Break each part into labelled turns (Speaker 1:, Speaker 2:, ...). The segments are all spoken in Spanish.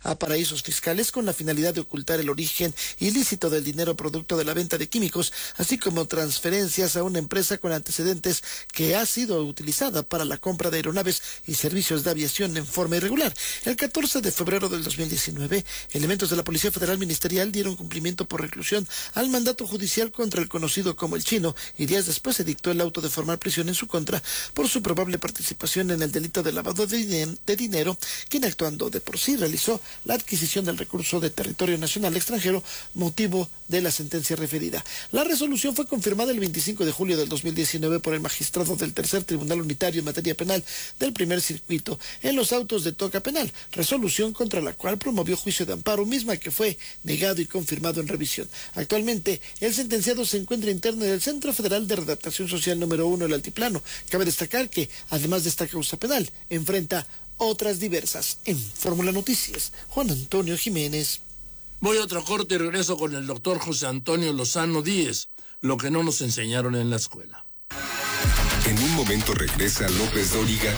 Speaker 1: a paraísos fiscales con la finalidad de ocultar el origen ilícito del dinero producto de la venta de químicos, así como transferencias a una empresa con antecedentes que ha sido utilizada para la compra de aeronaves y servicios de aviación en forma irregular. El 14 de febrero del 2019, elementos de la Policía Federal Ministerial dieron cumplimiento por reclusión al mandato judicial contra el conocido como El Chino, y días después se dictó el auto de formal prisión en su contra por su probable participación en el delito de lavado de dinero, quien actuando de por sí realizó la adquisición del recurso de territorio nacional extranjero, motivo de la sentencia referida. La resolución fue confirmada el 25 de julio del 2019 por el magistrado del Tercer Tribunal Unitario en materia penal del Primer Circuito en los autos de toca penal, resolución contra la cual promovió juicio de amparo, misma que fue negado y confirmado en revisión. Actualmente, el sentenciado se encuentra interno en el Centro Federal de Readaptación Social número 1 del Altiplano. Cabe destacar que, además de esta causa penal, enfrenta otras diversas. En Fórmula Noticias, Juan Antonio Jiménez.
Speaker 2: Voy a otro corte y regreso con el doctor José Antonio Lozano Díez, lo que no nos enseñaron en la escuela.
Speaker 3: En un momento regresa López Dóriga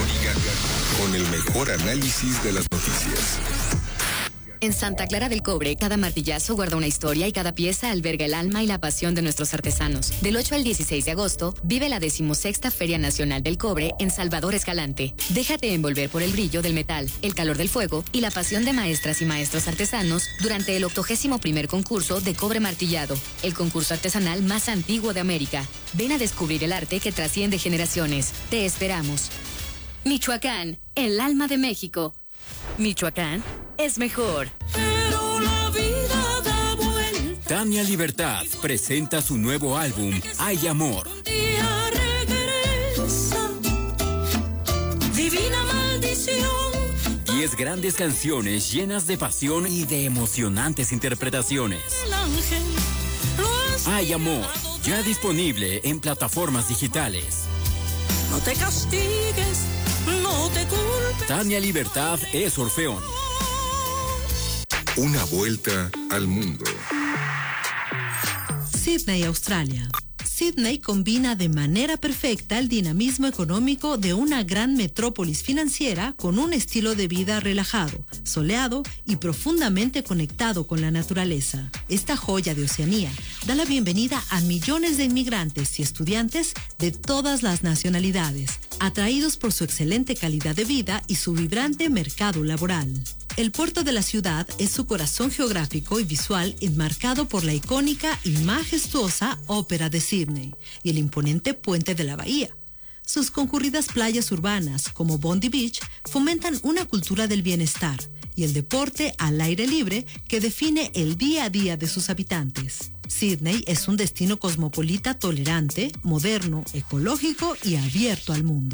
Speaker 3: con el mejor análisis de las noticias.
Speaker 4: En Santa Clara del Cobre, cada martillazo guarda una historia y cada pieza alberga el alma y la pasión de nuestros artesanos. Del 8 al 16 de agosto, vive la 16ª Feria Nacional del Cobre en Salvador Escalante. Déjate envolver por el brillo del metal, el calor del fuego y la pasión de maestras y maestros artesanos durante el 81º concurso de cobre martillado, el concurso artesanal más antiguo de América. Ven a descubrir el arte que trasciende generaciones. Te esperamos. Michoacán, el alma de México. Michoacán es mejor.
Speaker 5: Pero la vida da vuelta.
Speaker 6: Tania Libertad presenta su nuevo álbum, Hay Amor.
Speaker 5: Un día regresa, divina maldición.
Speaker 6: 10 grandes canciones llenas de pasión y de emocionantes interpretaciones.
Speaker 5: El ángel lo
Speaker 6: Hay Amor, ya disponible en plataformas digitales.
Speaker 5: No te castigues, no te culpes.
Speaker 6: Tania Libertad es Orfeón.
Speaker 3: Una vuelta al mundo.
Speaker 7: Sídney, Australia. Sídney combina de manera perfecta el dinamismo económico de una gran metrópolis financiera con un estilo de vida relajado, soleado y profundamente conectado con la naturaleza. Esta joya de Oceanía da la bienvenida a millones de inmigrantes y estudiantes de todas las nacionalidades, atraídos por su excelente calidad de vida y su vibrante mercado laboral. El puerto de la ciudad es su corazón geográfico y visual, enmarcado por la icónica y majestuosa Ópera de Sídney y el imponente puente de la bahía. Sus concurridas playas urbanas, como Bondi Beach, fomentan una cultura del bienestar y el deporte al aire libre que define el día a día de sus habitantes. Sídney es un destino cosmopolita tolerante, moderno, ecológico y abierto al mundo.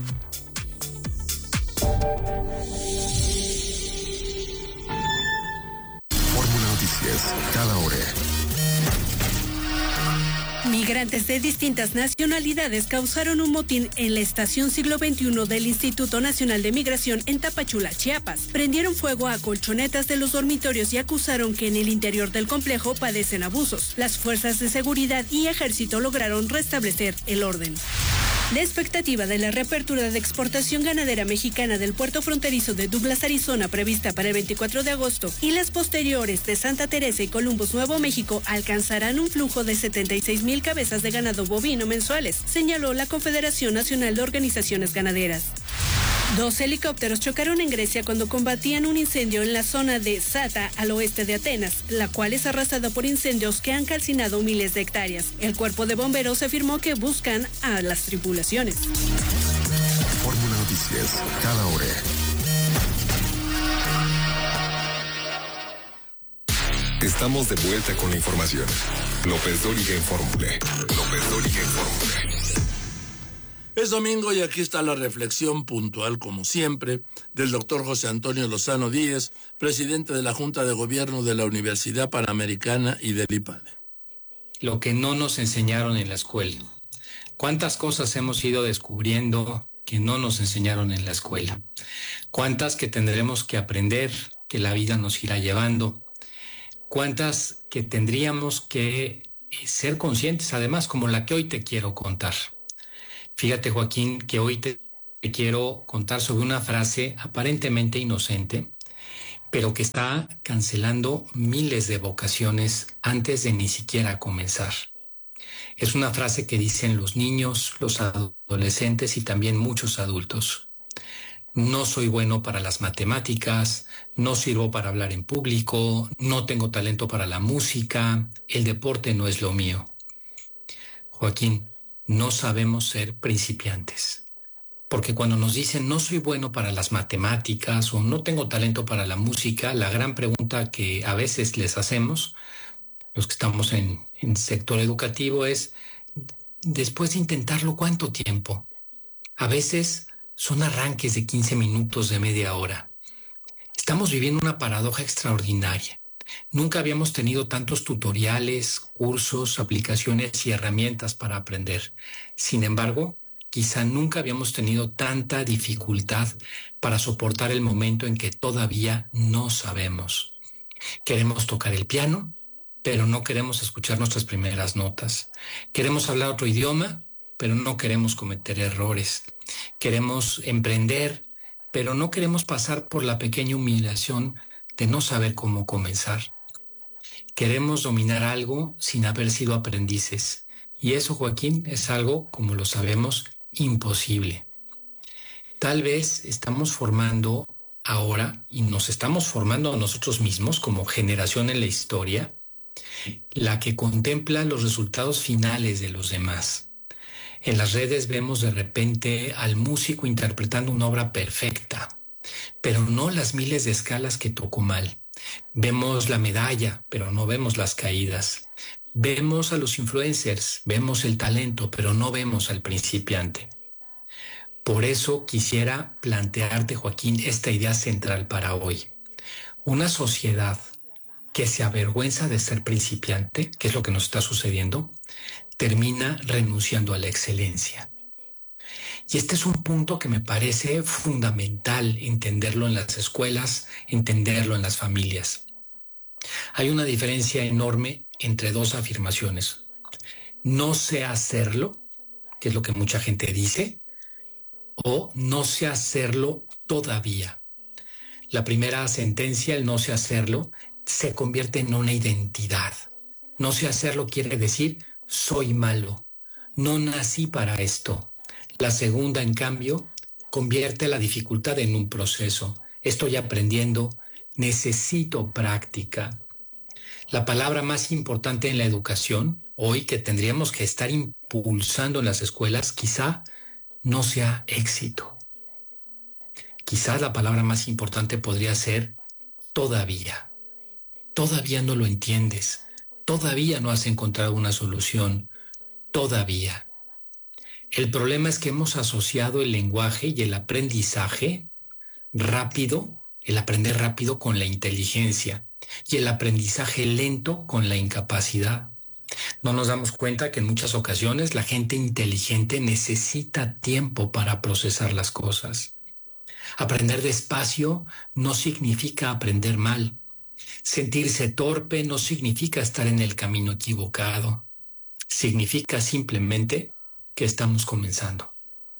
Speaker 3: Fórmula Noticias, cada hora.
Speaker 8: Migrantes de distintas nacionalidades causaron un motín en la estación Siglo XXI del Instituto Nacional de Migración en Tapachula, Chiapas. Prendieron fuego a colchonetas de los dormitorios y acusaron que en el interior del complejo padecen abusos. Las fuerzas de seguridad y ejército lograron restablecer el orden. La expectativa de la reapertura de exportación ganadera mexicana del puerto fronterizo de Douglas, Arizona, prevista para el 24 de agosto, y las posteriores de Santa Teresa y Columbus, Nuevo México, alcanzarán un flujo de 76,000 cabezas de ganado bovino mensuales, señaló la Confederación Nacional de Organizaciones Ganaderas. 2 helicópteros chocaron en Grecia cuando combatían un incendio en la zona de Sata, al oeste de Atenas, la cual es arrasada por incendios que han calcinado miles de hectáreas. El cuerpo de bomberos afirmó que buscan a las tripulaciones.
Speaker 3: Fórmula Noticias, cada hora. Estamos de vuelta con la información. López Dóriga en Fórmula. López Dóriga en Fórmula.
Speaker 2: Es domingo y aquí está la reflexión puntual, como siempre, del doctor José Antonio Lozano Díez, presidente de la Junta de Gobierno de la Universidad Panamericana y del IPADE.
Speaker 9: Lo que no nos enseñaron en la escuela. ¿Cuántas cosas hemos ido descubriendo que no nos enseñaron en la escuela? ¿Cuántas que tendremos que aprender, que la vida nos irá llevando? ¿Cuántas que tendríamos que ser conscientes, además, como la que hoy te quiero contar? Fíjate, Joaquín, que hoy te quiero contar sobre una frase aparentemente inocente, pero que está cancelando miles de vocaciones antes de ni siquiera comenzar. Es una frase que dicen los niños, los adolescentes y también muchos adultos. No soy bueno para las matemáticas, no sirvo para hablar en público, no tengo talento para la música, el deporte no es lo mío. Joaquín, no sabemos ser principiantes. Porque cuando nos dicen no soy bueno para las matemáticas o no tengo talento para la música, la gran pregunta que a veces les hacemos, los que estamos en sector educativo, es, después de intentarlo, ¿cuánto tiempo? A veces son arranques de 15 minutos, de media hora. Estamos viviendo una paradoja extraordinaria. Nunca habíamos tenido tantos tutoriales, cursos, aplicaciones y herramientas para aprender. Sin embargo, quizá nunca habíamos tenido tanta dificultad para soportar el momento en que todavía no sabemos. Queremos tocar el piano, pero no queremos escuchar nuestras primeras notas. Queremos hablar otro idioma, pero no queremos cometer errores. Queremos emprender, pero no queremos pasar por la pequeña humillación de no saber cómo comenzar. Queremos dominar algo sin haber sido aprendices. Y eso, Joaquín, es algo, como lo sabemos, imposible. Tal vez estamos formando ahora, y nos estamos formando a nosotros mismos como generación en la historia, la que contempla los resultados finales de los demás. En las redes vemos de repente al músico interpretando una obra perfecta, pero no las miles de escalas que tocó mal. Vemos la medalla, pero no vemos las caídas. Vemos a los influencers, vemos el talento, pero no vemos al principiante. Por eso quisiera plantearte, Joaquín, esta idea central para hoy. Una sociedad que se avergüenza de ser principiante, que es lo que nos está sucediendo, termina renunciando a la excelencia. Y este es un punto que me parece fundamental entenderlo en las escuelas, entenderlo en las familias. Hay una diferencia enorme entre dos afirmaciones. No sé hacerlo, que es lo que mucha gente dice, o no sé hacerlo todavía. La primera sentencia, el no sé hacerlo, se convierte en una identidad. No sé hacerlo quiere decir soy malo, no nací para esto. La segunda, en cambio, convierte la dificultad en un proceso. Estoy aprendiendo, necesito práctica. La palabra más importante en la educación, hoy que tendríamos que estar impulsando en las escuelas, quizá no sea éxito. Quizá la palabra más importante podría ser todavía. Todavía no lo entiendes. Todavía no has encontrado una solución. Todavía. El problema es que hemos asociado el lenguaje y el aprendizaje rápido, el aprender rápido con la inteligencia y el aprendizaje lento con la incapacidad. No nos damos cuenta que en muchas ocasiones la gente inteligente necesita tiempo para procesar las cosas. Aprender despacio no significa aprender mal. Sentirse torpe no significa estar en el camino equivocado. Significa simplemente que estamos comenzando.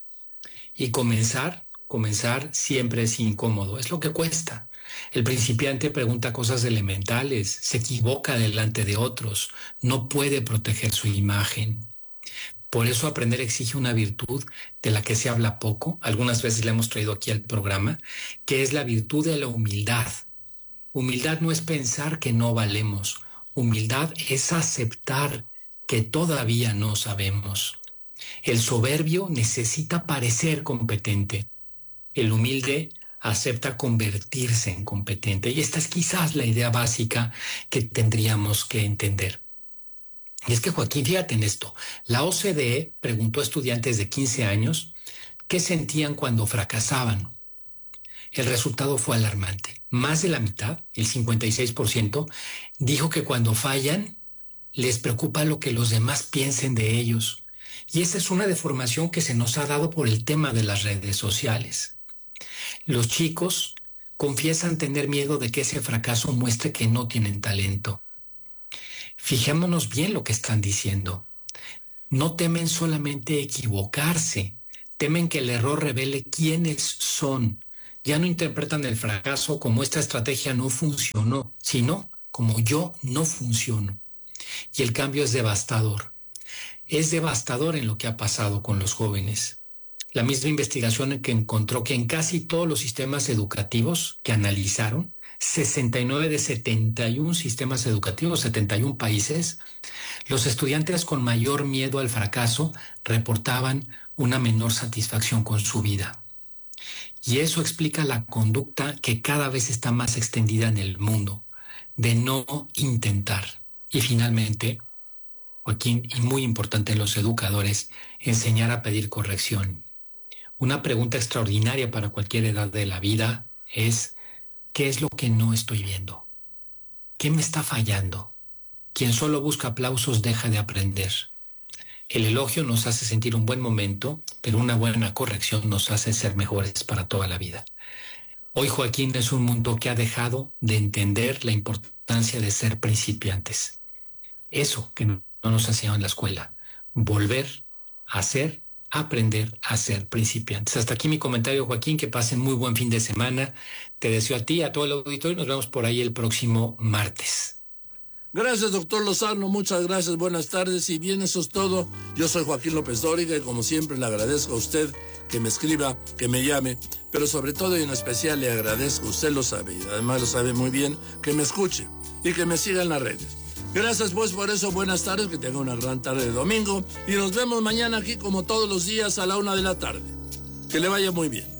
Speaker 9: Y comenzar siempre es incómodo, es lo que cuesta. El principiante pregunta cosas elementales, se equivoca delante de otros, no puede proteger su imagen. Por eso aprender exige una virtud de la que se habla poco, algunas veces la hemos traído aquí al programa, que es la virtud de la humildad. Humildad no es pensar que no valemos, humildad es aceptar que todavía no sabemos. El soberbio necesita parecer competente. El humilde acepta convertirse en competente. Y esta es quizás la idea básica que tendríamos que entender. Y es que, Joaquín, fíjate en esto. La OCDE preguntó a estudiantes de 15 años qué sentían cuando fracasaban. El resultado fue alarmante. Más de la mitad, el 56%, dijo que cuando fallan les preocupa lo que los demás piensen de ellos. Y esa es una deformación que se nos ha dado por el tema de las redes sociales. Los chicos confiesan tener miedo de que ese fracaso muestre que no tienen talento. Fijémonos bien lo que están diciendo. No temen solamente equivocarse, temen que el error revele quiénes son, Ya no interpretan el fracaso como esta estrategia no funcionó, sino como yo no funciono. Y el cambio es devastador. Es devastador en lo que ha pasado con los jóvenes. La misma investigación que encontró que en casi todos los sistemas educativos que analizaron, 69 de 71 sistemas educativos, 71 países, los estudiantes con mayor miedo al fracaso reportaban una menor satisfacción con su vida. Y eso explica la conducta que cada vez está más extendida en el mundo, de no intentar. Y finalmente, Joaquín, y muy importante en los educadores, enseñar a pedir corrección. Una pregunta extraordinaria para cualquier edad de la vida es, ¿qué es lo que no estoy viendo? ¿Qué me está fallando? Quien solo busca aplausos deja de aprender. El elogio nos hace sentir un buen momento, pero una buena corrección nos hace ser mejores para toda la vida. Hoy, Joaquín, es un mundo que ha dejado de entender la importancia de ser principiantes. Eso que no nos enseñaron en la escuela. Volver a ser, aprender a ser principiantes. Hasta aquí mi comentario, Joaquín. Que pasen muy buen fin de semana. Te deseo a ti, a todo el auditorio, y nos vemos por ahí el próximo martes.
Speaker 2: Gracias, doctor Lozano, muchas gracias, buenas tardes. Y bien, eso es todo. Yo soy Joaquín López Dóriga y como siempre le agradezco a usted que me escriba, que me llame, pero sobre todo y en especial le agradezco, usted lo sabe y además lo sabe muy bien, que me escuche y que me siga en las redes. Gracias pues por eso, buenas tardes, que tenga una gran tarde de domingo y nos vemos mañana aquí como todos los días a la 1 de la tarde. Que le vaya muy bien.